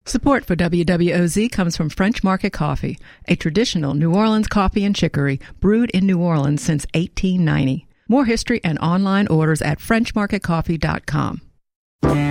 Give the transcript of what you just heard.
Support for WWOZ comes from French Market Coffee, a traditional New Orleans coffee and chicory brewed in New Orleans since 1890. More history and online orders at FrenchMarketCoffee.com.